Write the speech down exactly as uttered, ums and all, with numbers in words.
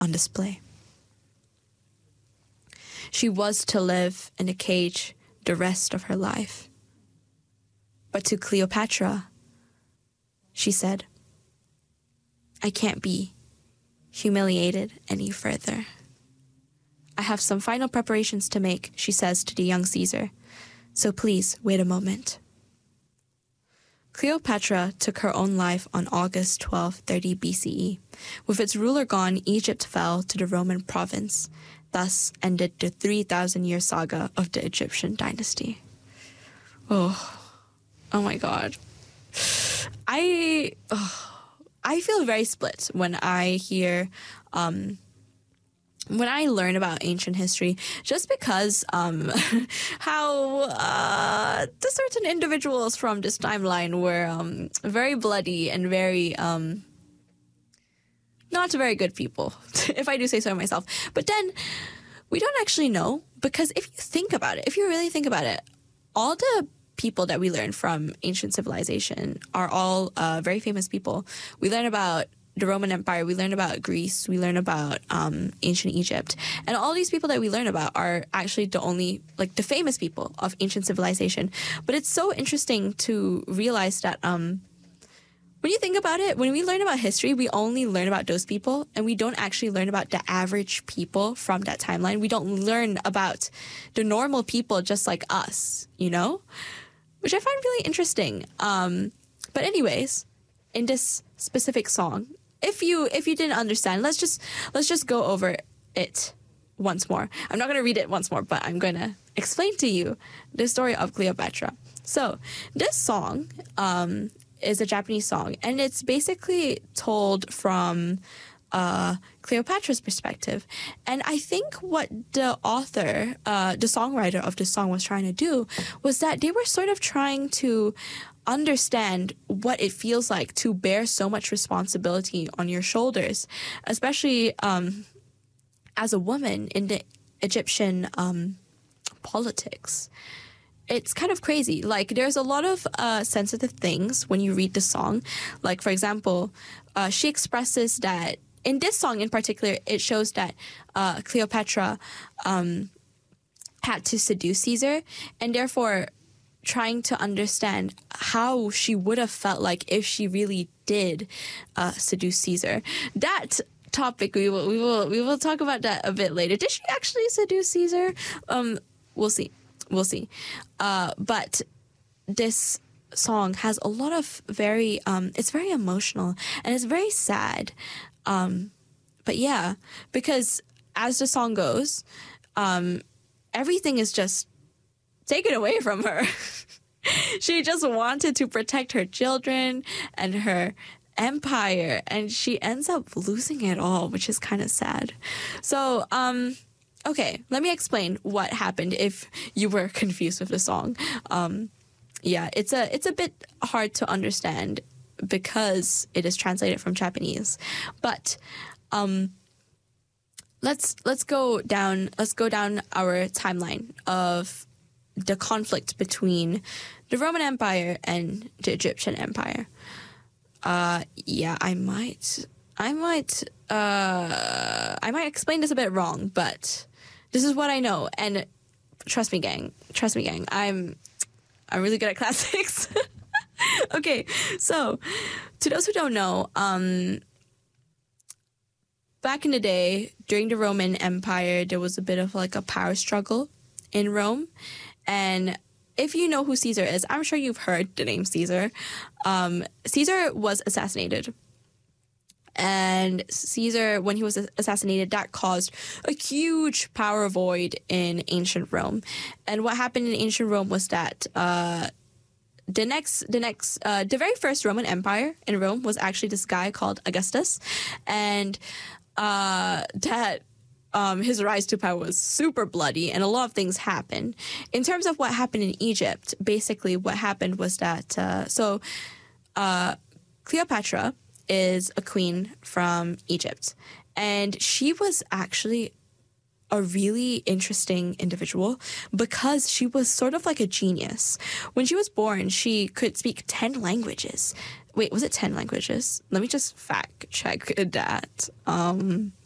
on display. She was to live in a cage the rest of her life. But to Cleopatra, she said, I can't be humiliated any further. I have some final preparations to make, she says to the young Caesar, so please wait a moment. Cleopatra took her own life on August twelfth, thirty B C E. With its ruler gone, Egypt fell to the Roman province. Thus ended the three thousand year saga of the Egyptian dynasty. Oh, oh my God. I, oh, I feel very split when I hear, um, when I learn about ancient history, just because um, how uh, the certain individuals from this timeline were um, very bloody and very um, not very good people, if I do say so myself. But then we don't actually know, because if you think about it, if you really think about it, all the people that we learn from ancient civilization are all uh, very famous people. We learn about the Roman Empire, we learn about Greece, we learn about um, ancient Egypt. And all these people that we learn about are actually the only, like, the famous people of ancient civilization. But it's so interesting to realize that um, when you think about it, when we learn about history, we only learn about those people, and we don't actually learn about the average people from that timeline. We don't learn about the normal people just like us, you know? Which I find really interesting. Um, but anyways, in this specific song, if you if you didn't understand, let's just let's just go over it once more. I'm not going to read it once more, but I'm going to explain to you the story of Cleopatra. So this song um, is a Japanese song, and it's basically told from uh, Cleopatra's perspective. And I think what the author, uh, the songwriter of the song was trying to do was that they were sort of trying to understand what it feels like to bear so much responsibility on your shoulders, especially um, as a woman in the Egyptian um, politics. It's kind of crazy. Like, there's a lot of uh, sensitive things when you read the song. Like, for example, uh, she expresses that in this song in particular, it shows that uh, Cleopatra um, had to seduce Caesar, and therefore trying to understand how she would have felt like if she really did uh, seduce Caesar. That topic we will we will we will talk about that a bit later. Did she actually seduce Caesar? Um, we'll see, we'll see. Uh, but this song has a lot of very um, it's very emotional and it's very sad. Um, but yeah, because as the song goes, um, everything is just taken away from her. She just wanted to protect her children and her empire, and she ends up losing it all, which is kind of sad. So, um, okay, let me explain what happened if you were confused with the song. Um, yeah, it's a it's a bit hard to understand because it is translated from Japanese, but um, let's let's go down let's go down our timeline of the conflict between the Roman Empire and the Egyptian Empire. Uh, yeah, I might, I might, uh, I might explain this a bit wrong, but this is what I know. And trust me, gang, trust me, gang, I'm, I'm really good at classics. Okay, so to those who don't know, um, back in the day, during the Roman Empire, there was a bit of like a power struggle in Rome. And if you know who Caesar is, I'm sure you've heard the name Caesar. Um, Caesar was assassinated. And Caesar, when he was assassinated, that caused a huge power void in ancient Rome. And what happened in ancient Rome was that uh, the next, the next, uh, the very first Roman Empire in Rome was actually this guy called Augustus. And uh, that Um, his rise to power was super bloody, and a lot of things happened. In terms of what happened in Egypt, basically what happened was that, uh, so uh, Cleopatra is a queen from Egypt, and she was actually a really interesting individual because she was sort of like a genius. When she was born, she could speak ten languages. Wait, was it ten languages? Let me just fact check that. Um...